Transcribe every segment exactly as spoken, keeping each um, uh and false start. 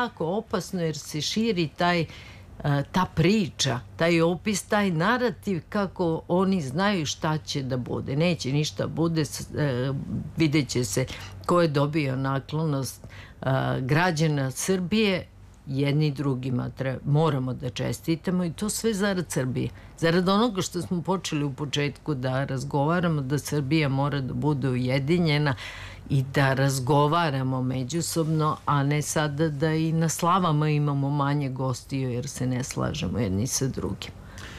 jako opasno jer se širi taj ta priča, taj opis, taj narativ kako oni znaju šta će da bude. Neće ništa bude, vidjet će se ko je dobio naklonost građana Srbije, jedni i drugima treba, moramo da čestitamo i to sve zarad Srbije. Zarad onoga što smo počeli u početku da razgovaramo, da Srbija mora da bude ujedinjena i da razgovaramo međusobno, a ne sada da i na slavama imamo manje gostiju jer se ne slažemo jedni sa drugim.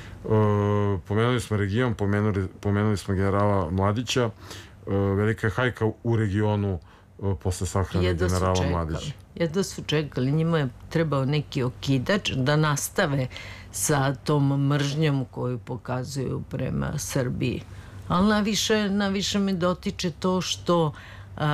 E, pomenuli smo region, pomenuli, pomenuli smo generala Mladića. E, velika je hajka u regionu e, posle sahrane generala Mladića. Jedva su čekali, njima je trebao neki okidač da nastave sa tom mržnjom koju pokazuju prema Srbiji. Ali naviše, naviše me dotiče to što A,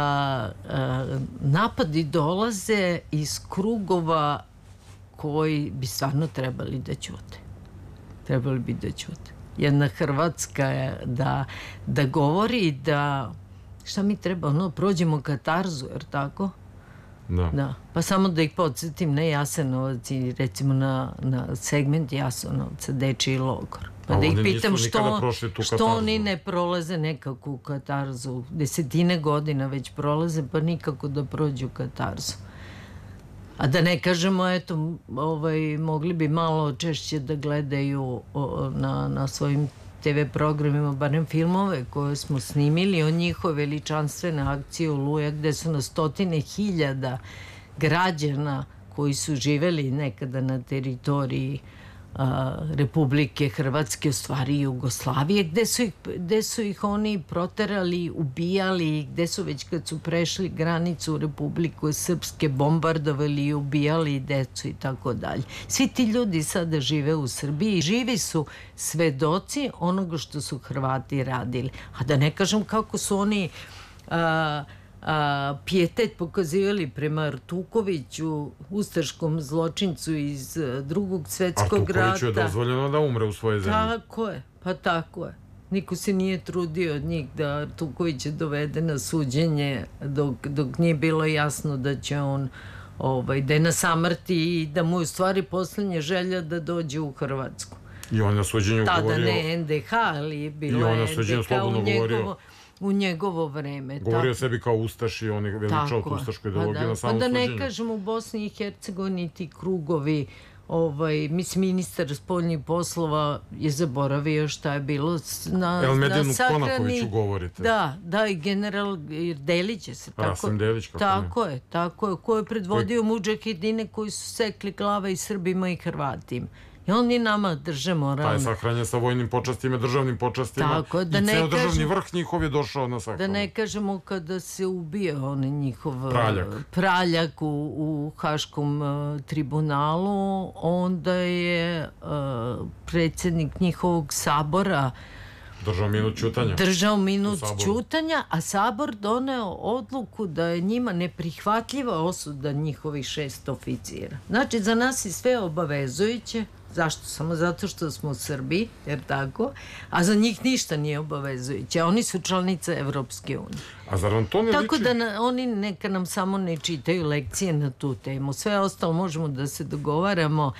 a, napadi dolaze iz krugova koji bi stvarno trebali da ćute. Trebali bi da ćute. Jedna Hrvatska da, da govori da šta mi treba, ono, prođemo katarzu, jer tako? Da. Da. Pa samo da ih podsjetim na Jasenovac i recimo na, na segment Jasenovca, dečiji logor. Pa da ih pitam što, što oni ne prolaze nekakvu katarzu. Desetine godina već prolaze, pa nikako da prođu katarzu. A da ne kažemo, eto, ovaj, mogli bi malo češće da gledaju o, na, na svojim te ve programima, barem filmove koje smo snimili o njihove veličanstvene akcije Oluja, gde su na stotine hiljada građana koji su živeli nekada na teritoriji a, Republike Hrvatske, u stvari Jugoslavije, gde su ih, gde su ih oni proterali, ubijali, gde su već kad su prešli granicu Republike Srpske bombardovali i ubijali decu i tako dalje. Svi ti ljudi sada žive u Srbiji, živi su svedoci onoga što su Hrvati radili. A da ne kažem kako su oni a, a, pijetet pokazivali prema Artukoviću, ustaškom zločincu iz Drugog svetskog rata. Artukoviću je dozvoljeno da umre u svojoj zemlji. Tako je, pa tako je. Niko se nije trudio od njih da Artukovića dovede na suđenje dok, dok nije bilo jasno da će on ovaj, da je na samrti i da mu je u stvari poslednja želja da dođe u Hrvatsku. I on na suđenju tada govorio... Tada ne en de ha, ali bilo je en de ha u njegovo, u njegovo vreme. Govorio sebi kao ustaši, on je veličao tu ustašku ideologiju pa da, na samom pa da suđenju. Ne kažem, u Bosni i Hercegovini ti krugovi, ovaj, mislim, ministar spoljnih poslova je zaboravio šta je bilo na, El Medenu na sahrani. Konakoviću govorite. Da, da, i general Delić je se tako... Rasim Delić, kako tako ne? je, tako je, ko je predvodio koji... mudžahedine koji su sekli glava i Srbima i Hrvatima. I oni nama drže moralno. Taj sahranjen sa vojnim počastima, državnim počastima. Tako, da i ne ceo državni kažem, vrh njihov je došao na sahranu. Da ne kažemo kada se ubio on njihov praljak, praljak u, u Haškom uh, tribunalu, onda je uh, predsjednik njihovog sabora držao minut ćutanja. Držao minut ćutanja, a sabor doneo odluku da je njima neprihvatljiva osuda njihovih šest oficira. Znači, za nas je sve obavezujuće. Zašto? Samo zato što smo Srbi, jer tako, a za njih ništa nije obavezujuće. Oni su članice Evropske unije. A zar vam to ne liči? Tako da na, oni neka nam samo ne čitaju lekcije na tu temu. Sve ostalo možemo da se dogovaramo,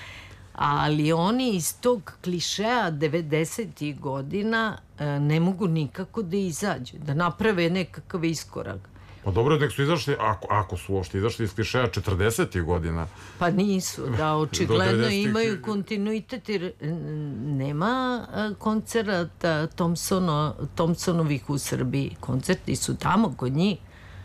ali oni iz tog klišeja devedesetih godina ne mogu nikako da izađu, da naprave nekakav iskorak. Pa dobro, nek su izašli, ako, ako su uopšte izašli iz klišeja četrdesetih godina. Pa nisu, da, očigledno imaju kontinuitet, jer nema koncerata Thompsono, Thompsonovih u Srbiji. Koncerti su tamo kod njih,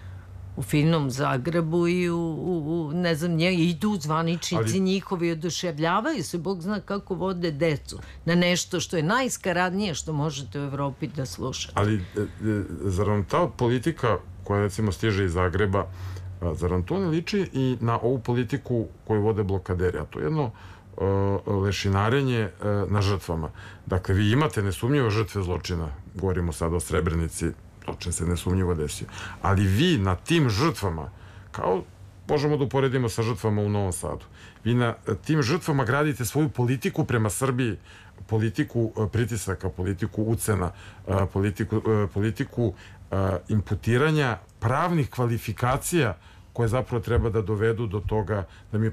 u finom Zagrebu i u, u, u ne znam, nje, idu zvaničnici ali... njihovi, oduševljavaju se, Bog zna kako vode decu na nešto što je najskaradnije što možete u Evropi da slušate. Ali, e, e, zar vam ta politika koja recimo stiže iz Zagreba, zar vam to ne liči i na ovu politiku koju vode blokaderi, a to je jedno uh, lešinarenje uh, na žrtvama. Dakle, vi imate nesumnjivo žrtve zločina, govorimo sad o Srebrenici, zločin se nesumnjivo desio, ali vi na tim žrtvama, kao možemo da uporedimo sa žrtvama u Novom Sadu, vi na tim žrtvama gradite svoju politiku prema Srbiji, politiku pritisaka, politiku ucena, politiku, politiku imputiranja pravnih kvalifikacija koje zapravo treba da dovedu do toga da mi